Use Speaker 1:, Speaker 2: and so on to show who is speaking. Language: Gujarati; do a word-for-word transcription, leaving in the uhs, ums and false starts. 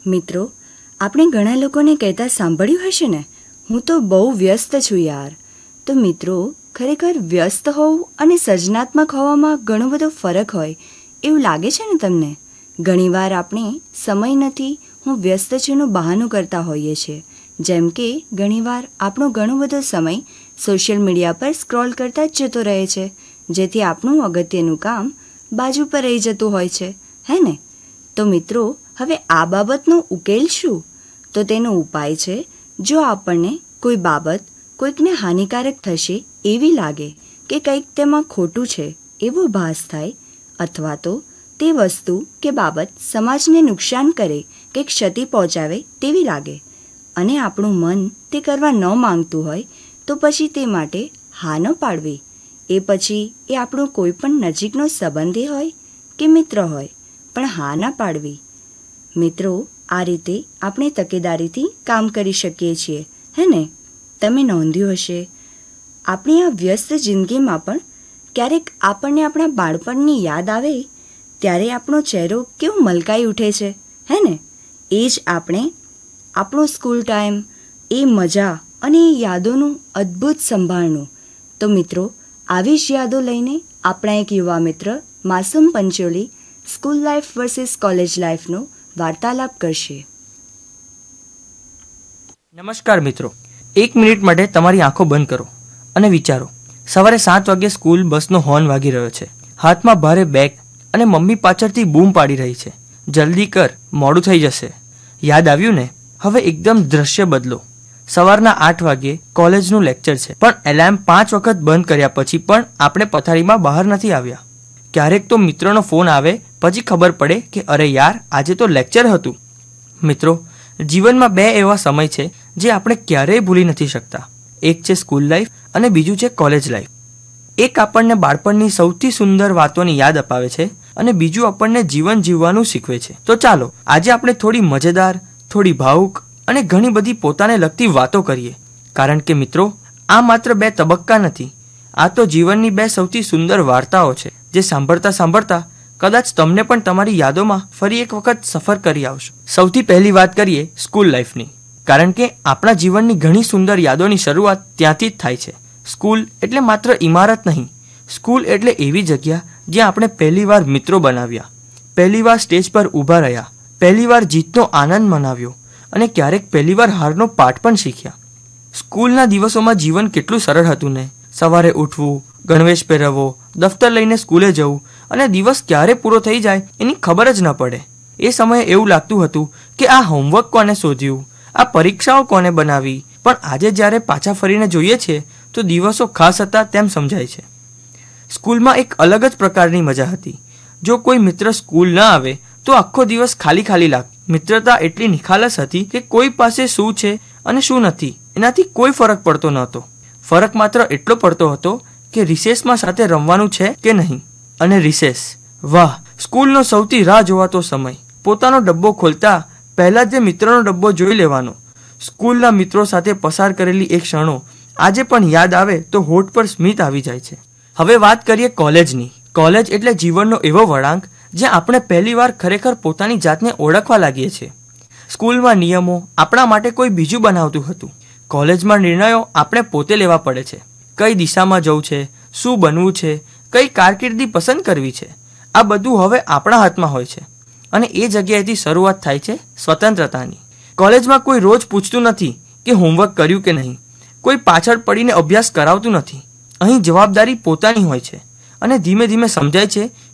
Speaker 1: મિત્રો, આપણે ઘણા લોકોને કહેતા સાંભળ્યું હશે ને, હું તો બહુ વ્યસ્ત છું યાર. તો મિત્રો, ખરેખર વ્યસ્ત હોવું અને સર્જનાત્મક હોવામાં ઘણો બધો ફરક હોય એવું લાગે છે ને તમને? ઘણીવાર આપણે સમય નથી, હું વ્યસ્ત છુંનું બહાનું કરતા હોઈએ છીએ. જેમ કે ઘણીવાર આપણો ઘણો બધો સમય સોશિયલ મીડિયા પર સ્ક્રોલ કરતા જ જતો રહે છે, જેથી આપણું અગત્યનું કામ બાજુ પર રહી જતું હોય છે, હે ને? તો મિત્રો, હવે આ બાબતનો ઉકેલ શું? તો તેનો ઉપાય છે, જો આપણને કોઈ બાબત કોઈકને હાનિકારક થશે એવી લાગે કે કંઈક તેમાં ખોટું છે એવો ભાસ થાય, અથવા તો તે વસ્તુ કે બાબત સમાજને નુકસાન કરે કે ક્ષતિ પહોંચાડે તેવી લાગે અને આપણું મન તે કરવા ન માંગતું હોય, તો પછી તે માટે હા ન પાડવી. એ પછી એ આપણું કોઈ પણ નજીકનો સંબંધી હોય કે મિત્ર હોય, પણ હા ના પાડવી. મિત્રો, આ રીતે આપણે તકેદારીથી કામ કરી શકીએ છીએ, હે ને? તમે નોંધ્યું હશે, આપણી આ વ્યસ્ત જિંદગીમાં પણ ક્યારેક આપણને આપણા બાળપણની યાદ આવે ત્યારે આપણો ચહેરો કેવો મલકાઈ ઉઠે છે, હે ને? એ જ આપણે આપણો સ્કૂલ ટાઈમ, એ મજા અને એ યાદોનું અદ્ભુત સંભાળનું. તો મિત્રો, આવી જ યાદો લઈને આપણા એક યુવા મિત્ર માસૂમ Pancholi school life versus college લાઈફનો વાર્તાલાપ કરશે.
Speaker 2: નમસ્કાર મિત્રો, એક મિનિટ માટે તમારી આંખો બંધ કરો અને વિચારો. સવારે સાત વાગે સ્કૂલ બસનો હોર્ન વાગી રહ્યો છે. હાથમાં ભારે બેગ અને મમ્મી પાછળથી બૂમ પાડી રહી છે, જલ્દી કર, મોડું થઈ જશે. યાદ આવ્યું ને? હવે એકદમ દ્રશ્ય બદલો. સવારના આઠ વાગે કોલેજનું લેક્ચર છે, પણ એલાર્મ પાંચ વખત બંધ કર્યા પછી પણ આપણે પથારીમાં બહાર નથી આવ્યા. ક્યારેક તો મિત્રોનો ફોન આવે પછી ખબર પડે કે અરે યાર, આજે તો લેક્ચર હતું. મિત્રો, જીવનમાં બે એવા સમય છે જે આપણે ક્યારેય ભૂલી નથી શકતા. એક છે સ્કૂલ લાઈફ અને બીજું છે કોલેજ લાઈફ. એક આપણને બાળપણની સૌથી સુંદર વાતોની યાદ અપાવે છે અને બીજું આપણને જીવન જીવવાનું શીખવે છે. તો ચાલો આજે આપણે થોડી મજેદાર, થોડી ભાવુક અને ઘણી બધી પોતાને લગતી વાતો કરીએ. કારણ કે મિત્રો, આ માત્ર બે તબક્કા નથી, આ તો જીવનની બે સૌથી સુંદર વાર્તાઓ છે, જે સાંભળતા સાંભળતા કદાચ તમને પણ તમારી યાદોમાં ફરી એક વખત સફર કરી આવશો. સૌથી પહેલી વાત કરીએ સ્કૂલ લાઈફની, કારણ કે આપણા જીવનની ઘણી સુંદર યાદોની શરૂઆત ત્યાંથી જ થાય છે. સ્કૂલ એટલે માત્ર ઇમારત નહીં, સ્કૂલ એટલે એવી જગ્યા જ્યાં આપણે પહેલીવાર મિત્રો બનાવ્યા, પહેલીવાર સ્ટેજ પર ઊભા રહ્યા, પહેલીવાર જીતનો આનંદ મનાવ્યો અને ક્યારેક પહેલીવાર હારનો પાઠ પણ શીખ્યા. સ્કૂલના દિવસોમાં જીવન કેટલું સરળ હતું ને! સવારે ઉઠવું, ગણવેશ પહેરવો, દફતર લઈને સ્કૂલે જવું અને દિવસ ક્યારે પૂરો થઈ જાય એની ખબર જ ન પડે. એ સમયે એવું લાગતું હતું કે આ હોમવર્ક કોને શોધ્યું, આ પરીક્ષાઓ કોને બનાવી. પણ આજે જ્યારે પાછા ફરીને જોઈએ છીએ તો દિવસો ખાસ હતા તેમ સમજાય છે. સ્કૂલમાં એક અલગ જ પ્રકારની મજા હતી. જો કોઈ મિત્ર સ્કૂલ ન આવે તો આખો દિવસ ખાલી ખાલી લાગતો. મિત્રતા એટલી નિખાલસ હતી કે કોઈ પાસે શું છે અને શું નથી એનાથી કોઈ ફરક પડતો નહોતો. ફરક માત્ર એટલો પડતો હતો કે રિસેસમાં સાથે રમવાનું છે કે નહીં. અને રિસેસ, વાહ, સ્કૂલનો સૌથી રાહ જોવાતો સમય. પોતાનો ડબ્બો ખોલતા પહેલા જે મિત્રનો ડબ્બો જોઈ લેવાનો. સ્કૂલના મિત્રો સાથે પસાર કરેલી એક ક્ષણો આજે પણ યાદ આવે તો હોઠ પર સ્મિત આવી જાય છે. હવે વાત કરીએ કોલેજની. કોલેજ એટલે જીવનનો એવો વળાંક જ્યાં આપણે પહેલીવાર ખરેખર પોતાની જાતને ઓળખવા લાગીએ છીએ. સ્કૂલમાં નિયમો આપણા માટે કોઈ બીજું બનાવતું હતું. કોલેજમાં નિર્ણયો આપણે પોતે લેવા પડે છે. કઈ દિશામાં જવું છે, શું બનવું છે, કઈ કારકિર્દી પસંદ કરવી છે, આ બધું હવે આપણા હાથમાં હોય છે. અને એ જગ્યાએથી શરૂઆત થાય છે સ્વતંત્રતાની. કોલેજમાં કોઈ રોજ પૂછતું નથી કે હોમવર્ક કર્યું કે નહીં. કોઈ પાછળ પડીને અભ્યાસ કરાવતું નથી. અહીં જવાબદારી પોતાની હોય છે અને ધીમે ધીમે સમજાય છે